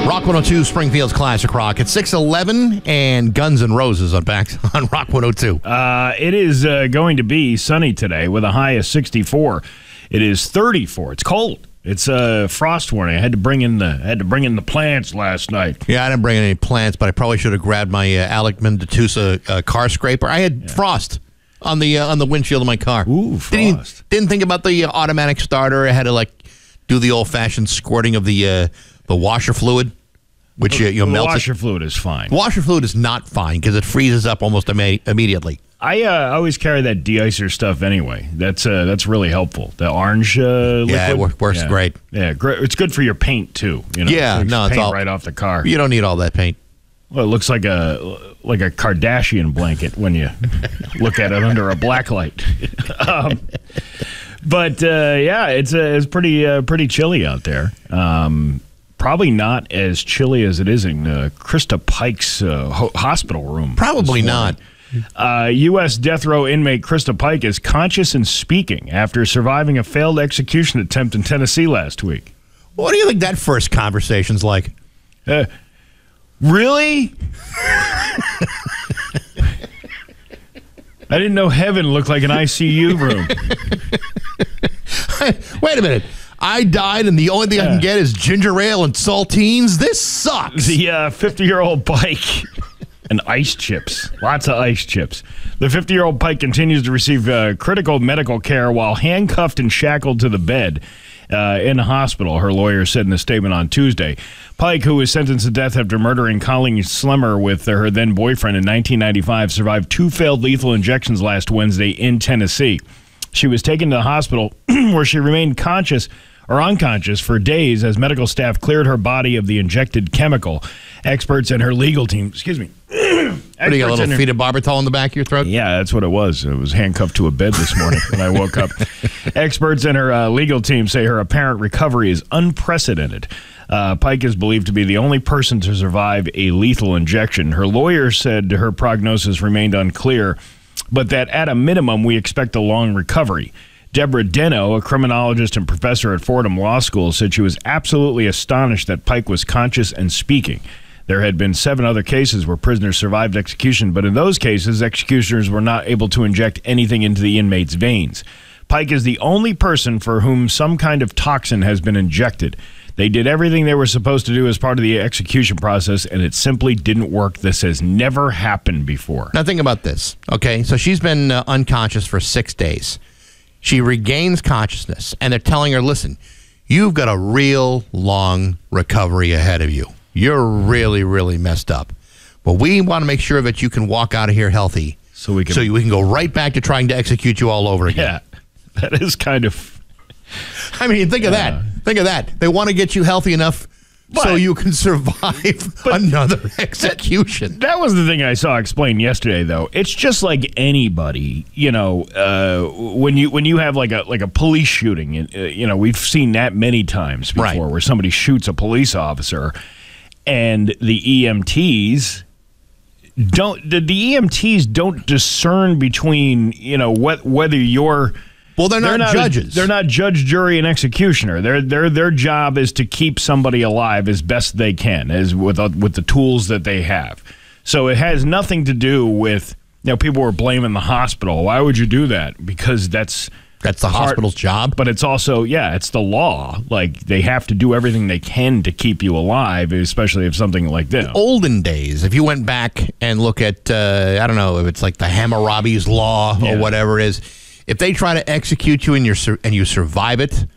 Rock 102, Springfield's Classic Rock. It's 6:11 and Guns N' Roses on Rock 102. It is going to be sunny today with a high of 64. It is 34. It's cold. It's a frost warning. I had to bring in the plants last night. Yeah, I didn't bring any plants, but I probably should have grabbed my Alec Mendetusa car scraper. I had frost on the windshield of my car. Ooh, frost. Didn't think about the automatic starter. I had to do the old-fashioned squirting of the washer fluid, which you melt. The washer fluid is fine. Washer fluid is not fine because it freezes up almost immediately. I always carry that de-icer stuff anyway. That's really helpful. The orange liquid. Yeah, it works great. Yeah, great. It's good for your paint too. Yeah, it's it's all right off the car. You don't need all that paint. Well, it looks like a Kardashian blanket when you look at it under a black light. But it's pretty chilly out there. Probably not as chilly as it is in Krista Pike's hospital room. Probably not. U.S. death row inmate Krista Pike is conscious and speaking after surviving a failed execution attempt in Tennessee last week. What do you think that first conversation's like? Really? I didn't know heaven looked like an ICU room. Wait a minute. I died, and the only thing I can get is ginger ale and saltines? This sucks. The 50-year-old Pike and ice chips. Lots of ice chips. The 50-year-old Pike continues to receive critical medical care while handcuffed and shackled to the bed in the hospital, her lawyer said in a statement on Tuesday. Pike, who was sentenced to death after murdering Colleen Slimmer with her then-boyfriend in 1995, survived 2 failed lethal injections last Wednesday in Tennessee. She was taken to the hospital where she remained unconscious for days as medical staff cleared her body of the injected chemical. Experts and her legal team, What do you got, a little phenobarbital in the back of your throat? Yeah, that's what it was. It was handcuffed to a bed this morning when I woke up. Experts and her legal team say her apparent recovery is unprecedented. Pike is believed to be the only person to survive a lethal injection. Her lawyer said her prognosis remained unclear, but that at a minimum we expect a long recovery. Deborah Deno, a criminologist and professor at Fordham Law School, said she was absolutely astonished that Pike was conscious and speaking. There had been 7 other cases where prisoners survived execution, but in those cases, executioners were not able to inject anything into the inmate's veins. Pike is the only person for whom some kind of toxin has been injected. They did everything they were supposed to do as part of the execution process, and it simply didn't work. This has never happened before. Now think about this, okay? So she's been unconscious for 6 days. She regains consciousness, and they're telling her, listen, you've got a real long recovery ahead of you. You're really, really messed up. But we want to make sure that you can walk out of here healthy so we can go right back to trying to execute you all over again. Yeah, that is kind of... I mean, think of that. Think of that. They want to get you healthy enough so you can survive another execution. That was the thing I saw explained yesterday, though. It's just like anybody, when you have like a police shooting, we've seen that many times before, where somebody shoots a police officer, and the EMTs don't discern between whether you're. Well, they're not judges. They're not judge, jury, and executioner. Their job is to keep somebody alive as best they can, as with the tools that they have. So it has nothing to do with people were blaming the hospital. Why would you do that? Because that's the hospital's job. But it's also it's the law. Like they have to do everything they can to keep you alive, especially if something like this. The olden days, if you went back and look at I don't know if it's like the Hammurabi's law or whatever it is. If they try to execute you and you survive it,